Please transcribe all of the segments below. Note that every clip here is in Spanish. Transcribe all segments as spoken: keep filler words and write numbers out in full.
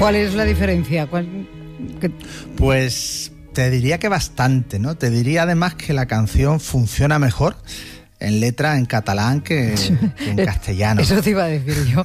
¿Cuál es la diferencia? ¿Cuál, qué... Pues te diría que bastante, ¿no? Te diría además que la canción funciona mejor en letra en catalán que, que en castellano. Eso te iba a decir yo.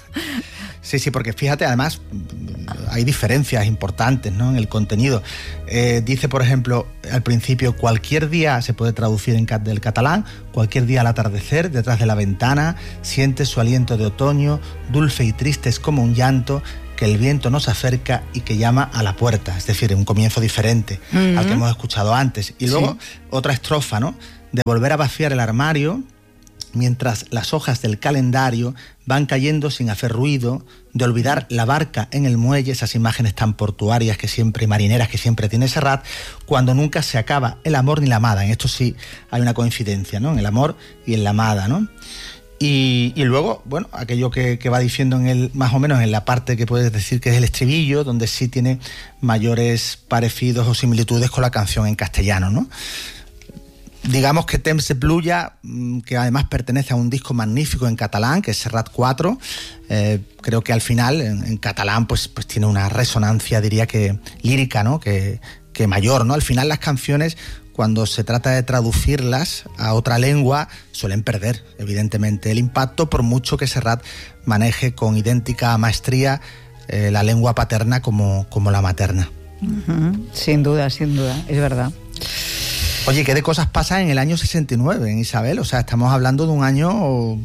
Sí, sí, porque fíjate, además hay diferencias importantes, ¿no?, en el contenido. Eh, dice, por ejemplo, al principio, cualquier día se puede traducir en cat del catalán, cualquier día al atardecer, detrás de la ventana, sientes su aliento de otoño, dulce y triste es como un llanto, que el viento nos acerca y que llama a la puerta. Es decir, un comienzo diferente uh-huh. al que hemos escuchado antes. Y luego sí. otra estrofa, ¿no?, de volver a vaciar el armario mientras las hojas del calendario van cayendo sin hacer ruido, de olvidar la barca en el muelle, esas imágenes tan portuarias que siempre, marineras que siempre tiene Serrat, cuando nunca se acaba el amor ni la amada. En esto sí hay una coincidencia, ¿no?, en el amor y en la amada, ¿no? Y, y luego, bueno, aquello que, que va diciendo en el, más o menos en la parte que puedes decir que es el estribillo, donde sí tiene mayores parecidos o similitudes con la canción en castellano, ¿no? Digamos que Temps de Pluja, que además pertenece a un disco magnífico en catalán, que es Serrat cuatro, eh, creo que al final en, en catalán pues, pues tiene una resonancia, diría que lírica, ¿no?, que, que mayor, ¿no? Al final las canciones, cuando se trata de traducirlas a otra lengua, suelen perder, evidentemente, el impacto, por mucho que Serrat maneje con idéntica maestría eh, la lengua paterna como, como la materna. Uh-huh. Sin duda, sin duda, es verdad. Oye, ¿qué de cosas pasan en el año sesenta y nueve, en Isabel? O sea, estamos hablando de un año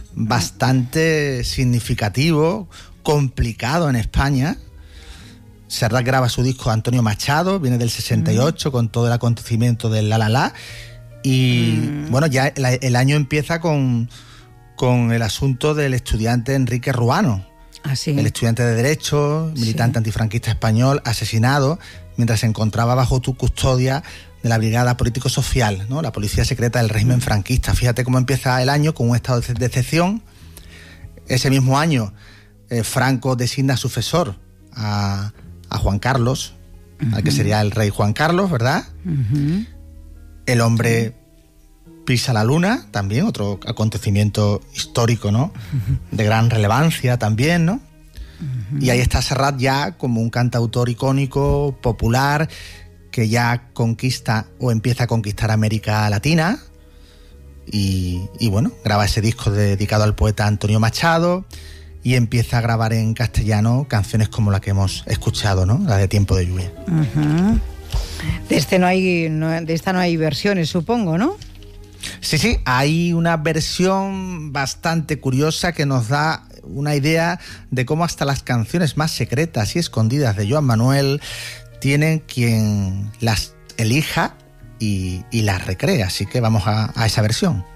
bastante significativo, complicado en España. Serrat graba su disco Antonio Machado, viene del sesenta y ocho, mm. con todo el acontecimiento del La La La. Y mm. bueno, ya el, el año empieza con, con el asunto del estudiante Enrique Ruano. Ah, sí. El estudiante de Derecho, militante sí. antifranquista español, asesinado mientras se encontraba bajo tu custodia de la Brigada Político-Social, ¿no?, la policía secreta del régimen franquista. Fíjate cómo empieza el año con un estado de excepción. Ese mismo año, eh, Franco designa sucesor a, a Juan Carlos, uh-huh. al que sería el rey Juan Carlos, ¿verdad? Uh-huh. El hombre pisa la luna, también otro acontecimiento histórico, ¿no?, uh-huh. de gran relevancia también, ¿no? Uh-huh. Y ahí está Serrat ya como un cantautor icónico, popular, que ya conquista o empieza a conquistar América Latina y, y bueno, graba ese disco dedicado al poeta Antonio Machado y empieza a grabar en castellano canciones como la que hemos escuchado, ¿no?, la de Tiempo de Lluvia. Uh-huh. De este no hay, no, de esta no hay versiones, supongo, ¿no? Sí, sí, hay una versión bastante curiosa que nos da una idea de cómo hasta las canciones más secretas y escondidas de Joan Manuel tienen quien las elija y, y las recrea. Así que vamos a, a esa versión.